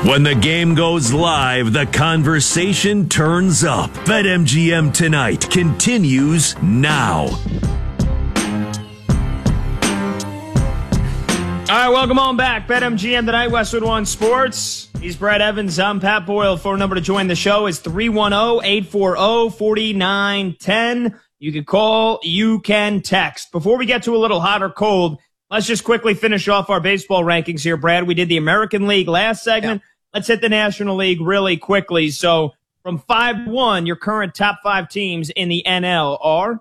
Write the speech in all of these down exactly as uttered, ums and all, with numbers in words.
When the game goes live, the conversation turns up. BetMGM Tonight continues now. All right, welcome on back. BetMGM Tonight, Westwood One Sports. He's Brad Evans. I'm Pat Boyle. Phone number to join the show is three one zero, eight four zero, four nine one zero. You can call, you can text. Before we get to a little hot or cold, let's just quickly finish off our baseball rankings here, Brad. We did the American League last segment. Yeah. Let's hit the National League really quickly. So from five to one, your current top five teams in the N L are?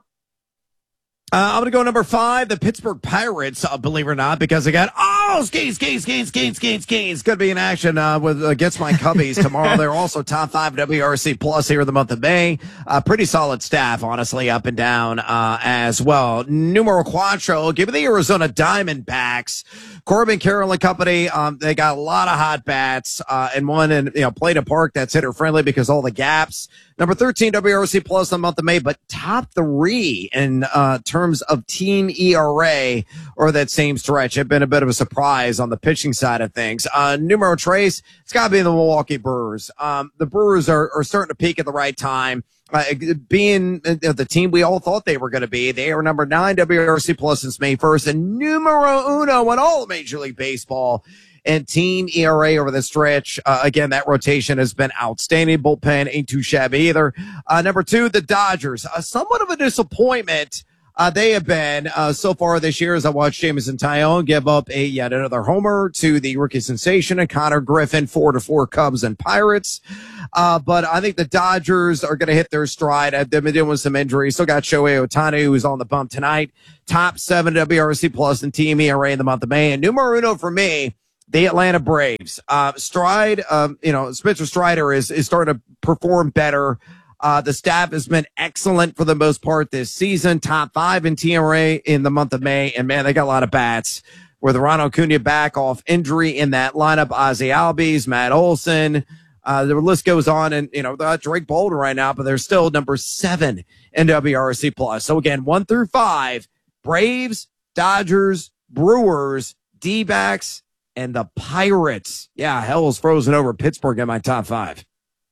Uh, I'm going to go number five, the Pittsburgh Pirates, uh, believe it or not, because they got, oh, skis, skis, skis, skis, skis, skis. Going to be in action uh, with against my Cubbies tomorrow. They're also top five W R C plus here in the month of May. Uh, pretty solid staff, honestly, up and down uh, as well. Numero cuatro, give me the Arizona Diamondbacks. Corbin Carroll and company, um, they got a lot of hot bats, uh, and one in, you know, played a park that's hitter friendly because all the gaps. Number thirteen, W R C plus in the month of May, but top three in, uh, terms of team E R A or that same stretch. Have been a bit of a surprise on the pitching side of things. Uh, numero trace, it's gotta be the Milwaukee Brewers. Um, the Brewers are, are starting to peak at the right time. Uh, being uh, the team we all thought they were going to be. They are number nine W R C plus since May first and numero uno in all of Major League Baseball. And team E R A over the stretch. Uh, again, that rotation has been outstanding. Bullpen ain't too shabby either. Uh, number two, the Dodgers. Uh, somewhat of a disappointment. Uh, they have been, uh, so far this year as I watched Jameson Taillon give up a yet another homer to the rookie sensation and Connor Griffin, four to four Cubs and Pirates. Uh, but I think the Dodgers are going to hit their stride. They've been dealing with some injuries. Still got Shohei Ohtani, who's on the bump tonight. Top seven W R C plus and team E R A in the month of May. And numero uno for me, the Atlanta Braves. Uh, Stride, um, you know, Spencer Strider is, is starting to perform better. Uh, the staff has been excellent for the most part this season. Top five in T R A in the month of May. And man, they got a lot of bats with Ronald Acuna back off injury in that lineup. Ozzy Albies, Matt Olson. Uh, the list goes on, and, you know, they're Drake Bolden right now, but they're still number seven in W R C plus. So again, one through five, Braves, Dodgers, Brewers, D-backs, and the Pirates. Yeah, hell's frozen over Pittsburgh in my top five.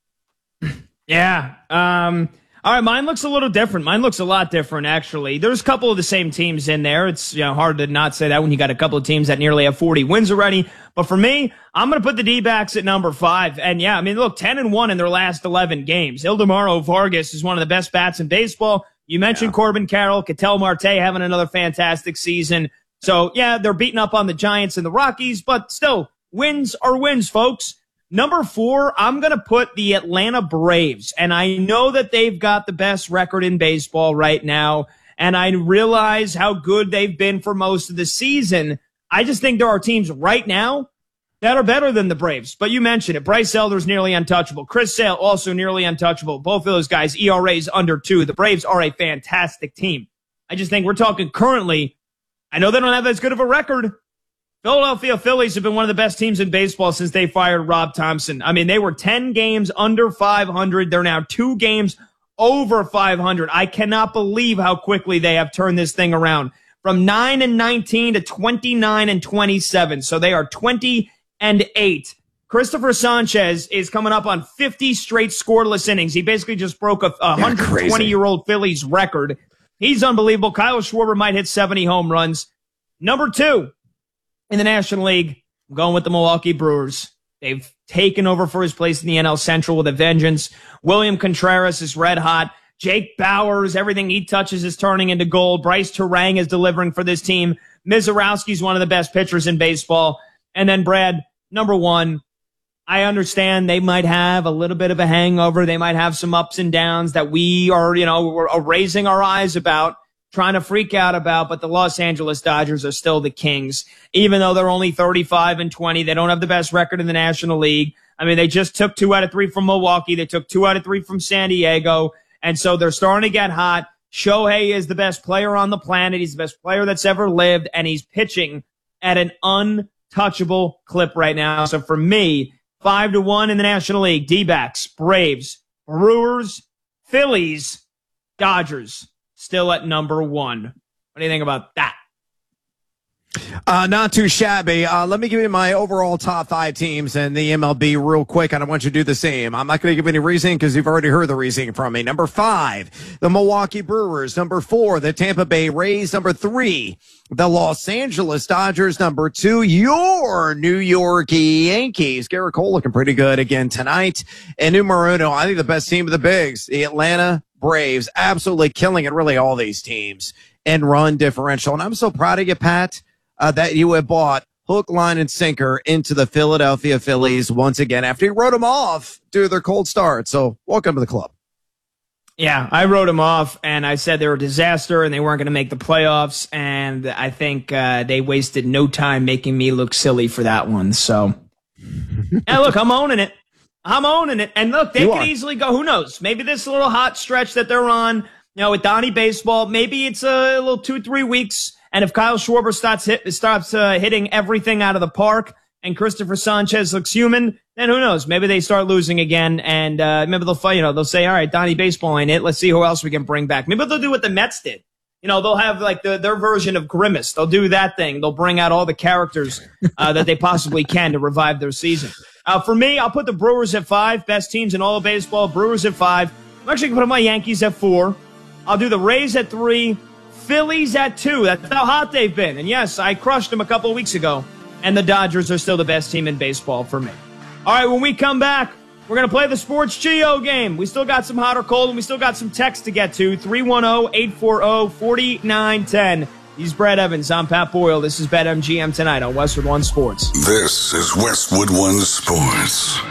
Yeah. Um, all right. Mine looks a little different. Mine looks a lot different, actually. There's a couple of the same teams in there. It's, you know, hard to not say that when you got a couple of teams that nearly have forty wins already. But for me, I'm going to put the D-backs at number five. And yeah, I mean, look, ten and one in their last eleven games. Ildemaro Vargas is one of the best bats in baseball. You mentioned yeah. Corbin Carroll, Ketel Marte having another fantastic season. So yeah, they're beating up on the Giants and the Rockies, but still, wins are wins, folks. Number four, I'm going to put the Atlanta Braves. And I know that they've got the best record in baseball right now. And I realize how good they've been for most of the season. I just think there are teams right now that are better than the Braves. But you mentioned it. Bryce Elder's nearly untouchable. Chris Sale also nearly untouchable. Both of those guys, E R As under two. The Braves are a fantastic team. I just think we're talking currently. I know they don't have as good of a record. Philadelphia Phillies have been one of the best teams in baseball since they fired Rob Thompson. I mean, they were ten games under five hundred. They're now two games over five hundred. I cannot believe how quickly they have turned this thing around from nine and nineteen to twenty-nine and twenty-seven. So they are twenty and eight. Christopher Sanchez is coming up on fifty straight scoreless innings. He basically just broke a one hundred twenty-year-old Phillies record. He's unbelievable. Kyle Schwarber might hit seventy home runs. Number two in the National League, I'm going with the Milwaukee Brewers. They've taken over for his place in the N L Central with a vengeance. William Contreras is red hot. Jake Bauers, everything he touches is turning into gold. Bryce Terang is delivering for this team. Mizorowski's one of the best pitchers in baseball. And then, Brad, number one, I understand they might have a little bit of a hangover. They might have some ups and downs that we are, you know, we're raising our eyes about, trying to freak out about, but the Los Angeles Dodgers are still the Kings. Even though they're only thirty-five and twenty, they don't have the best record in the National League. I mean, they just took two out of three from Milwaukee. They took two out of three from San Diego. And so they're starting to get hot. Shohei is the best player on the planet. He's the best player that's ever lived, and he's pitching at an untouchable clip right now. So for me, five to one in the National League, D-backs, Braves, Brewers, Phillies, Dodgers. Still at number one. What do you think about that? Uh, not too shabby. Uh, let me give you my overall top five teams in the M L B real quick, and I want you to do the same. I'm not going to give any reasoning because you've already heard the reasoning from me. Number five, the Milwaukee Brewers. Number four, the Tampa Bay Rays. Number three, the Los Angeles Dodgers. Number two, your New York Yankees. Garrett Cole looking pretty good again tonight. And numero uno, I think the best team of the bigs, the Atlanta Braves, absolutely killing it, really all these teams, and run differential. And I'm so proud of you, Pat. Uh, that you have bought hook, line, and sinker into the Philadelphia Phillies once again after you wrote them off due to their cold start. So welcome to the club. Yeah, I wrote them off, and I said they were a disaster and they weren't going to make the playoffs, and I think uh, they wasted no time making me look silly for that one. So, yeah, look, I'm owning it. I'm owning it. And look, they You could are. easily go, who knows, maybe this little hot stretch that they're on, you know, with Donnie Baseball, maybe it's a little two, three weeks. And if Kyle Schwarber starts hit, starts uh, hitting everything out of the park and Christopher Sanchez looks human, then who knows? Maybe they start losing again. And uh, maybe they'll fight, you know, they'll say, all right, Donnie Baseball ain't it. Let's see who else we can bring back. Maybe they'll do what the Mets did. You know, they'll have like the, their version of Grimace. They'll do that thing. They'll bring out all the characters uh, that they possibly can to revive their season. Uh, for me, I'll put the Brewers at five. Best teams in all of baseball. Brewers at five. I'm actually going to put my Yankees at four. I'll do the Rays at three. Phillies at two. That's how hot they've been. And yes, I crushed them a couple of weeks ago. And the Dodgers are still the best team in baseball for me. All right, when we come back, we're going to play the Sports Geo game. We still got some hot or cold, and we still got some text to get to. three one zero, eight four zero, four nine one zero. He's Brett Evans. I'm Pat Boyle. This is BetMGM Tonight on Westwood One Sports. This is Westwood One Sports.